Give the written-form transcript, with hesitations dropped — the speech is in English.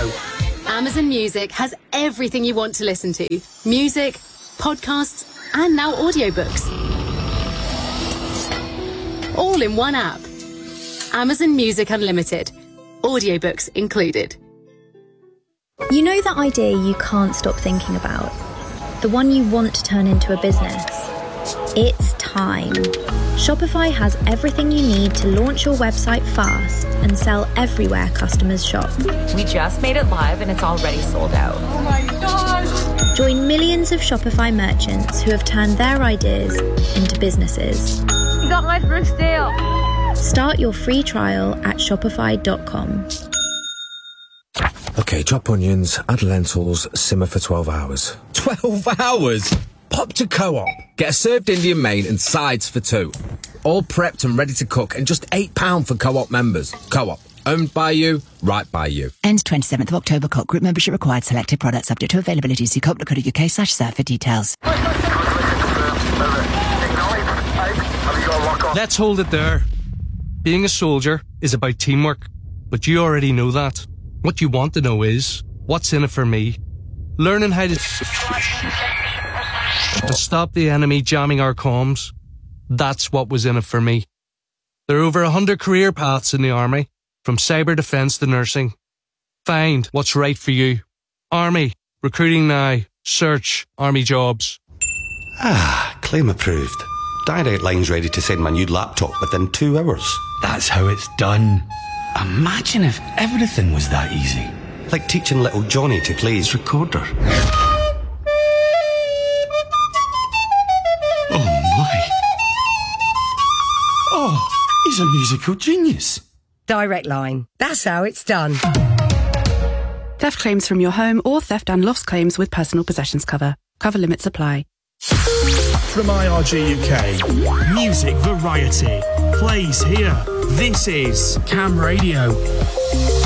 Radio. Amazon Music has everything you want to listen to. Music, podcasts, and now audiobooks. All in one app. Amazon Music Unlimited. Audiobooks included. You know that idea you can't stop thinking about? The one you want to turn into a business? It's time. Shopify has everything you need to launch your website fast and sell everywhere customers shop. We just made it live and it's already sold out. Oh my gosh! Join millions of Shopify merchants who have turned their ideas into businesses. You got my first deal. Start your free trial at shopify.com. Okay, chop onions, add lentils, simmer for 12 hours. 12 hours? Pop to Co-op. Get a served Indian main and sides for £2. All prepped and ready to cook and just £8 for Co-op members. Co-op. Owned by you, right by you. Ends 27th of October. Co-op group membership required. Selected products subject to availability. See co-op.co.uk/serve for details. Let's hold it there. Being a soldier is about teamwork, but you already know that. What you want to know is, what's in it for me? Learning how to stop the enemy jamming our comms. That's what was in it for me. There are over 100 career paths in the Army, from cyber defence to nursing. Find what's right for you. Army, recruiting now. Search Army jobs. Claim approved. Direct Line's ready to send my new laptop within 2 hours. That's how it's done. Imagine if everything was that easy. Like teaching little Johnny to play his recorder. Oh my. Oh, he's a musical genius. Direct Line. That's how it's done. Theft claims from your home or theft and loss claims with personal possessions cover. Cover limits apply. From IRG UK, music variety plays here. This is Cam Radio.